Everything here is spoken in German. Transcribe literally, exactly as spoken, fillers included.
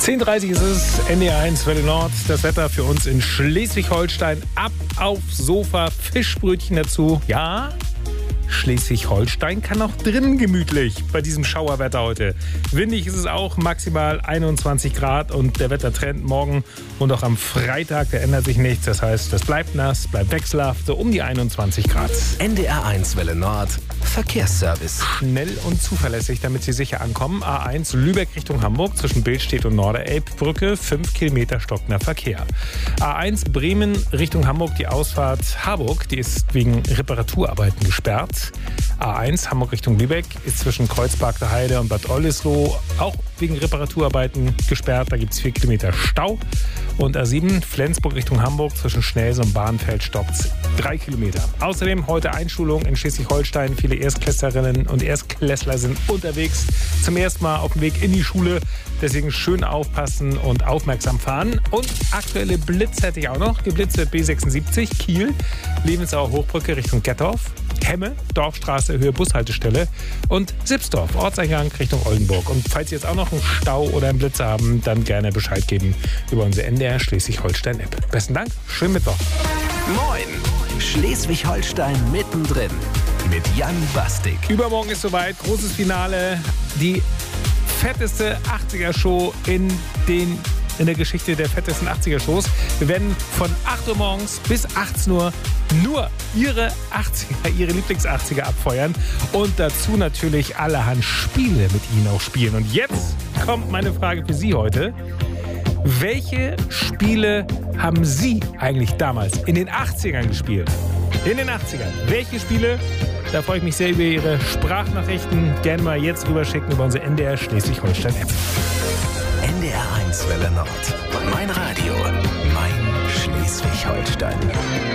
zehn Uhr dreißig ist es, N D R eins Welle Nord. Das Wetter für uns in Schleswig-Holstein. Ab aufs Sofa, Fischbrötchen dazu. Ja, Schleswig-Holstein kann auch drinnen gemütlich bei diesem Schauerwetter heute. Windig ist es auch, maximal einundzwanzig Grad und der Wettertrend morgen und auch am Freitag, der ändert sich nichts. Das heißt, es bleibt nass, bleibt wechselhaft, so um die einundzwanzig Grad. N D R eins Welle Nord, Verkehrsservice. Schnell und zuverlässig, damit Sie sicher ankommen. A eins Lübeck Richtung Hamburg zwischen Billstedt und Norderelbbrücke, fünf Kilometer stockender Verkehr. A eins Bremen Richtung Hamburg, die Ausfahrt Harburg, die ist wegen Reparaturarbeiten gesperrt. A eins Hamburg Richtung Lübeck ist zwischen Kreuzberg der Heide und Bad Oldesloe auch wegen Reparaturarbeiten gesperrt. Da gibt es vier Kilometer Stau. Und A sieben Flensburg Richtung Hamburg zwischen Schnelsen und Bahnfeld stoppt drei Kilometer. Außerdem heute Einschulung in Schleswig-Holstein. Viele Erstklässlerinnen und Erstklässler sind unterwegs. Zum ersten Mal auf dem Weg in die Schule. Deswegen schön aufpassen und aufmerksam fahren. Und aktuelle Blitz hätte ich auch noch. Geblitzt wird B sechsundsiebzig Kiel, Lebensauer Hochbrücke Richtung Gettorf. Hemme, Dorfstraße, Höhe Bushaltestelle und Sipsdorf, Ortseingang Richtung Oldenburg. Und falls Sie jetzt auch noch einen Stau oder einen Blitz haben, dann gerne Bescheid geben über unsere N D R Schleswig-Holstein-App. Besten Dank, schönen Mittwoch. Moin, Schleswig-Holstein mittendrin mit Jan Bastik. Übermorgen ist soweit, großes Finale, die fetteste achtziger-Show in den in der Geschichte der fettesten achtziger-Shows. Wir werden von acht Uhr morgens bis achtzehn Uhr nur Ihre achtziger, Ihre Lieblings-achtziger abfeuern und dazu natürlich allerhand Spiele mit Ihnen auch spielen. Und jetzt kommt meine Frage für Sie heute. Welche Spiele haben Sie eigentlich damals in den achtzigern gespielt? In den achtzigern. Welche Spiele? Da freue ich mich sehr über Ihre Sprachnachrichten. Gerne mal jetzt rüberschicken über unsere N D R Schleswig-Holstein-App. N D R eins Welle Nord. Mein Radio, mein Schleswig-Holstein.